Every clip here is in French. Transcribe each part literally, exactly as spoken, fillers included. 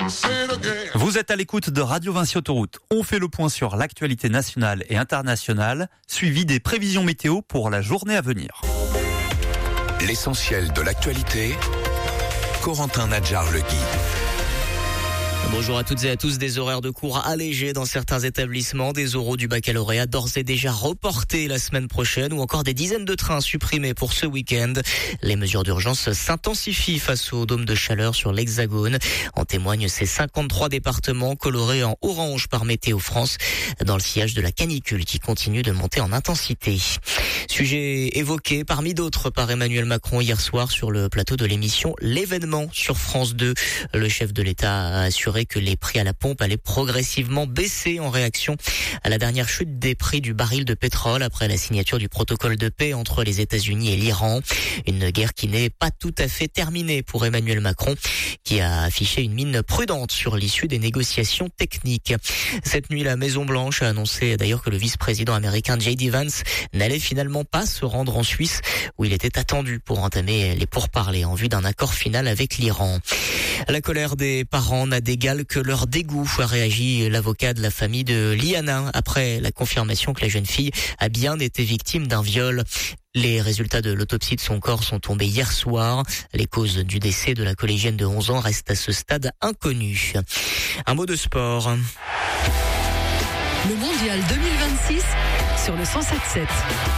Vous êtes à l'écoute de Radio Vinci Autoroute. On fait le point sur l'actualité nationale et internationale, suivi des prévisions météo pour la journée à venir. L'essentiel de l'actualité, Corentin Nadjar le guide. Bonjour à toutes et à tous. Des horaires de cours allégés dans certains établissements, des oraux du baccalauréat d'ores et déjà reportés la semaine prochaine ou encore des dizaines de trains supprimés pour ce week-end. Les mesures d'urgence s'intensifient face au dôme de chaleur sur l'Hexagone. En témoignent ces cinquante-trois départements colorés en orange par Météo France dans le sillage de la canicule qui continue de monter en intensité. Sujet évoqué parmi d'autres par Emmanuel Macron hier soir sur le plateau de l'émission L'événement sur France deux. Le chef de l'État a assuré que les prix à la pompe allaient progressivement baisser en réaction à la dernière chute des prix du baril de pétrole après la signature du protocole de paix entre les États-Unis et l'Iran. Une guerre qui n'est pas tout à fait terminée pour Emmanuel Macron, qui a affiché une mine prudente sur l'issue des négociations techniques. Cette nuit, la Maison-Blanche a annoncé d'ailleurs que le vice-président américain J D Vance n'allait finalement pas se rendre en Suisse, où il était attendu pour entamer les pourparlers en vue d'un accord final avec l'Iran. La colère des parents n'a d'égal que leur dégoût, a réagi l'avocat de la famille de Liana après la confirmation que la jeune fille a bien été victime d'un viol. Les résultats de l'autopsie de son corps sont tombés hier soir. Les causes du décès de la collégienne de onze ans restent à ce stade inconnues. Un mot de sport. Le mondial deux mille vingt-six sur le cent sept sept.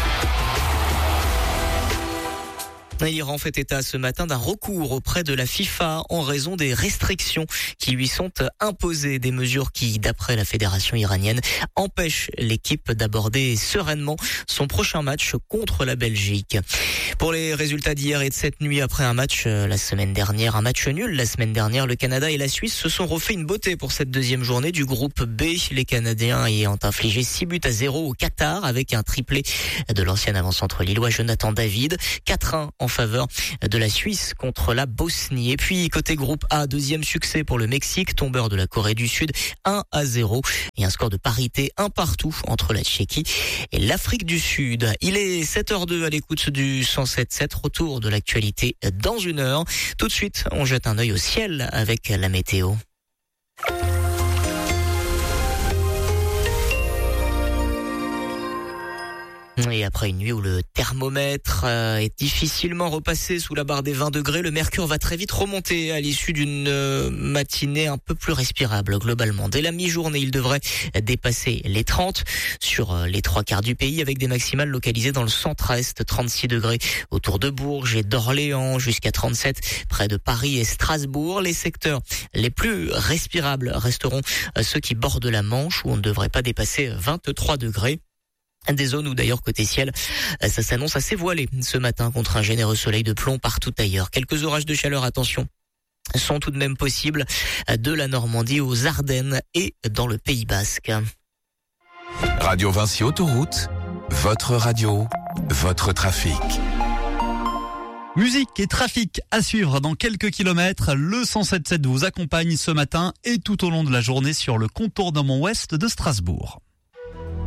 L'Iran fait état ce matin d'un recours auprès de la FIFA en raison des restrictions qui lui sont imposées. Des mesures qui, d'après la fédération iranienne, empêchent l'équipe d'aborder sereinement son prochain match contre la Belgique. Pour les résultats d'hier et de cette nuit après un match la semaine dernière, un match nul la semaine dernière, le Canada et la Suisse se sont refait une beauté pour cette deuxième journée du groupe B. Les Canadiens ayant infligé six buts à zéro au Qatar avec un triplé de l'ancien avant-centre lillois Jonathan David. quatre un en faveur de la Suisse contre la Bosnie. Et puis côté groupe A, deuxième succès pour le Mexique, tombeur de la Corée du Sud, un à zéro et un score de parité un partout entre la Tchéquie et l'Afrique du Sud. Il est sept heures deux à l'écoute du cent sept sept, retour de l'actualité dans une heure. Tout de suite, on jette un œil au ciel avec la météo. Et après une nuit où le thermomètre est difficilement repassé sous la barre des vingt degrés, le mercure va très vite remonter à l'issue d'une matinée un peu plus respirable globalement. Dès la mi-journée, il devrait dépasser les trente sur les trois quarts du pays avec des maximales localisées dans le centre-est, trente-six degrés autour de Bourges et d'Orléans, jusqu'à trente-sept près de Paris et Strasbourg. Les secteurs les plus respirables resteront ceux qui bordent la Manche où on ne devrait pas dépasser vingt-trois degrés. Des zones où d'ailleurs côté ciel, ça s'annonce assez voilé ce matin contre un généreux soleil de plomb partout ailleurs. Quelques orages de chaleur, attention, sont tout de même possibles de la Normandie aux Ardennes et dans le Pays Basque. Radio Vinci Autoroute, votre radio, votre trafic. Musique et trafic à suivre dans quelques kilomètres. Le cent sept sept vous accompagne ce matin et tout au long de la journée sur le contournement ouest de Strasbourg.